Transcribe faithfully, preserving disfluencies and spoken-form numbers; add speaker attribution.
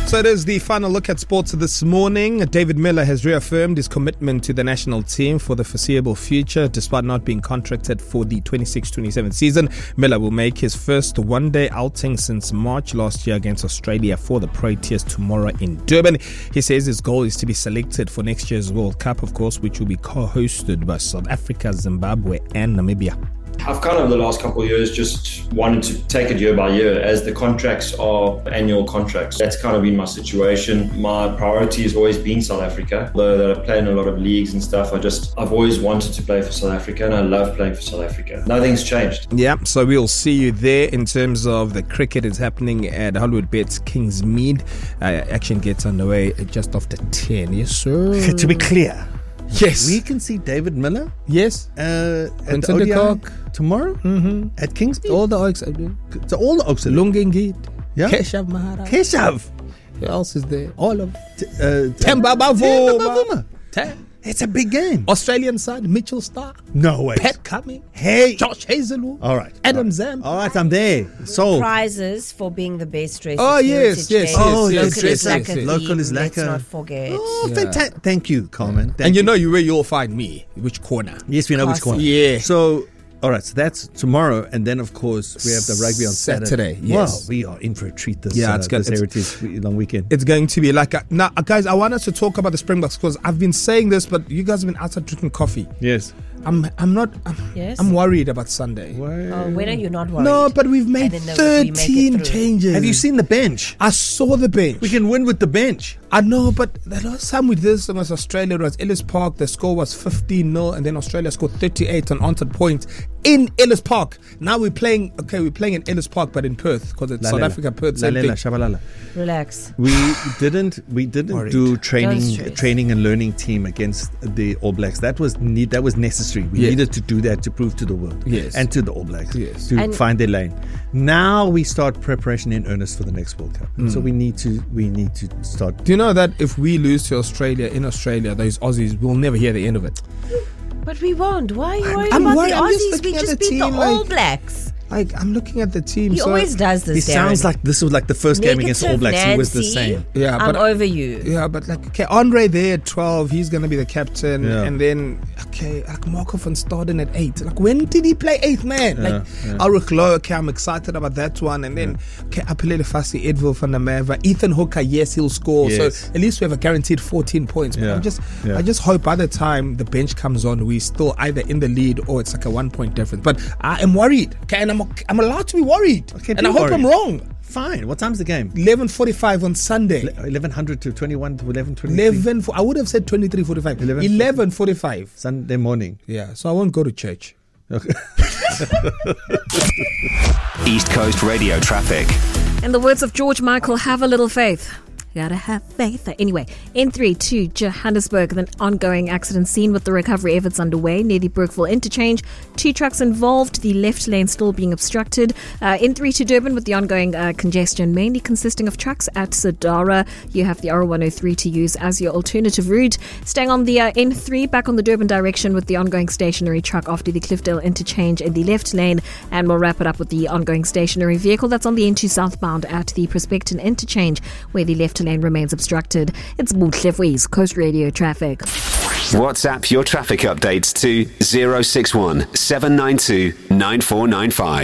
Speaker 1: So it is the final look at sports this morning. David Miller has reaffirmed his commitment to the national team for the foreseeable future. Despite not being contracted for the twenty-six twenty-seven season, Miller will make his first one-day outing since March last year against Australia for the Proteas tomorrow in Durban. He says his goal is to be selected for next year's World Cup, of course, which will be co-hosted by South Africa, Zimbabwe and Namibia.
Speaker 2: I've kind of the last couple of years just wanted to take it year by year as the contracts are annual contracts. That's kind of been my situation. My priority has always been South Africa. Although that I play in a lot of leagues and stuff, I just, I've always wanted to play for South Africa and I love playing for South Africa. Nothing's changed.
Speaker 1: Yeah, so we'll see you there. In terms of the cricket, is happening at Hollywood Bets Kingsmead. Uh, action gets underway just after ten. Yes, sir.
Speaker 3: To be clear,
Speaker 1: yes,
Speaker 3: we can see David Miller.
Speaker 1: Yes,
Speaker 3: uh, at
Speaker 1: Quinton
Speaker 3: the
Speaker 1: de
Speaker 3: O D I
Speaker 1: Kock
Speaker 3: tomorrow
Speaker 1: mm-hmm.
Speaker 3: at Kingsmead.
Speaker 1: All the Oaks.
Speaker 3: So all the Oaks.
Speaker 1: Lungengit.
Speaker 3: Yeah.
Speaker 1: Keshav Maharaj.
Speaker 3: Keshav.
Speaker 1: Who else is there? All of
Speaker 3: T- uh,
Speaker 1: Temba Bavuma.
Speaker 3: It's a big game.
Speaker 1: Australian side, Mitchell Starc.
Speaker 3: No way.
Speaker 1: Pat Cumming.
Speaker 3: Hey.
Speaker 1: Josh Hazelwood.
Speaker 3: All right.
Speaker 1: Adam
Speaker 3: all right.
Speaker 1: Zam.
Speaker 3: All right, I'm there. So
Speaker 4: prizes for being the best racist.
Speaker 1: Oh, yes, yes, yes,
Speaker 3: oh,
Speaker 1: yes,
Speaker 4: Local
Speaker 1: yes,
Speaker 4: is
Speaker 1: yes,
Speaker 4: like
Speaker 1: yes,
Speaker 4: a
Speaker 1: yes.
Speaker 3: Local is
Speaker 4: theme,
Speaker 3: like
Speaker 4: let's
Speaker 3: a-
Speaker 4: not forget.
Speaker 3: Oh,
Speaker 1: Yeah.
Speaker 3: fantastic. Thank you, Carmen. Thank
Speaker 1: And you know you where you'll find me. Which corner?
Speaker 3: Yes, we know which
Speaker 4: Castle.
Speaker 3: corner.
Speaker 1: Yeah.
Speaker 3: So, all right, so that's tomorrow, and then of course we have the rugby on Saturday.
Speaker 1: Saturday, yes.
Speaker 3: Wow, we are in for a treat this.
Speaker 1: Yeah,
Speaker 3: uh,
Speaker 1: it's good.
Speaker 3: This
Speaker 1: It's-
Speaker 3: Heritage long weekend.
Speaker 1: It's going to be like a, now, guys. I want us to talk about the Springboks because I've been saying this, but you guys have been outside drinking coffee.
Speaker 3: Yes.
Speaker 1: I'm, I'm not. I'm,
Speaker 4: Yes?
Speaker 1: I'm worried about Sunday.
Speaker 4: Oh, when are you not worried?
Speaker 1: No, but we've made
Speaker 4: I didn't know if we make it
Speaker 1: thirteen
Speaker 4: through.
Speaker 1: changes.
Speaker 3: Have you seen the bench?
Speaker 1: I saw the bench.
Speaker 3: We can win with the bench.
Speaker 1: I know, but the last time we did this was Australia. It was Ellis Park. The score was fifteen nil, and then Australia scored thirty-eight on onside points in Ellis Park. Now we're playing. Okay, we're playing in Ellis Park, but in Perth because it's South
Speaker 3: Lalela.
Speaker 1: Africa, Perth. Same
Speaker 3: Lalela,
Speaker 1: thing.
Speaker 3: shabalala.
Speaker 4: Relax.
Speaker 3: We didn't. We didn't
Speaker 1: Worried.
Speaker 3: do
Speaker 4: Don't
Speaker 3: training,
Speaker 4: stress.
Speaker 3: training and learning team against the All Blacks. That was need. That was necessary. We
Speaker 1: Yeah.
Speaker 3: needed to do that to prove to the world,
Speaker 1: Yes.
Speaker 3: and to the All Blacks,
Speaker 1: Yes.
Speaker 3: to
Speaker 4: And-
Speaker 3: find their lane. Now we start preparation in earnest for the next World Cup.
Speaker 1: Mm.
Speaker 3: So we need to. We need to start.
Speaker 1: Do you know that if we lose to Australia in Australia, those Aussies will never hear the end of it?
Speaker 4: But we won't. Why are you worried
Speaker 1: I'm
Speaker 4: about
Speaker 1: worried.
Speaker 4: the
Speaker 1: I'm just
Speaker 4: Aussies?
Speaker 1: looking
Speaker 4: We
Speaker 1: at
Speaker 4: just
Speaker 1: the
Speaker 4: beat the
Speaker 1: team,
Speaker 4: All
Speaker 1: like-
Speaker 4: Blacks.
Speaker 1: Like I'm looking at the team.
Speaker 4: He
Speaker 1: so
Speaker 4: always does this,
Speaker 3: It sounds
Speaker 4: Darren.
Speaker 3: like this was like the first game against the All
Speaker 4: Negative
Speaker 3: Blacks. He was the
Speaker 4: Nancy.
Speaker 3: same.
Speaker 1: Yeah,
Speaker 4: I'm
Speaker 1: but
Speaker 4: over you.
Speaker 1: yeah, but like okay, Andre there at twelve, he's gonna be the captain,
Speaker 3: Yeah.
Speaker 1: and then okay, like Marco van Staden at eight. Like when did he play eighth man?
Speaker 3: Yeah,
Speaker 1: Like
Speaker 3: yeah.
Speaker 1: Ulrich Loh, okay, I'm excited about that one, and then okay, Apelele Fassi, Edville van der Merwe, Ethan Hooker, yes, he'll score.
Speaker 3: Yes.
Speaker 1: So at least we have a guaranteed fourteen points. But
Speaker 3: Yeah,
Speaker 1: I'm just,
Speaker 3: yeah.
Speaker 1: I just hope by the time the bench comes on, we still either in the lead or it's like a one point difference. But I am worried. Okay, and I'm I'm allowed to be worried.
Speaker 3: Okay,
Speaker 1: and
Speaker 3: be
Speaker 1: I hope
Speaker 3: worried.
Speaker 1: I'm wrong.
Speaker 3: Fine. What time's the game?
Speaker 1: eleven forty-five on Sunday.
Speaker 3: eleven hundred to twenty-one to eleven twenty.
Speaker 1: eleven. I would have said twenty-three forty-five.
Speaker 3: eleven
Speaker 1: eleven forty-five.
Speaker 3: Sunday morning.
Speaker 1: Yeah, so I won't go to church.
Speaker 3: Okay.
Speaker 5: East Coast Radio traffic.
Speaker 6: In the words of George Michael, have a little faith. Gotta have faith. Anyway, N three to Johannesburg, an ongoing accident scene with the recovery efforts underway near the Brookville interchange. Two trucks involved, the left lane still being obstructed. Uh, N three to Durban with the ongoing uh, congestion, mainly consisting of trucks at Sadara. You have the R one oh three to use as your alternative route. Staying on the uh, N three, back on the Durban direction with the ongoing stationary truck after the Cliffdale interchange in the left lane. And we'll wrap it up with the ongoing stationary vehicle that's on the N two southbound at the Prospecton interchange, where the left lane remains obstructed. It's Buhle for East Coast Radio traffic.
Speaker 5: WhatsApp your traffic updates to zero six one seven nine two nine four nine five.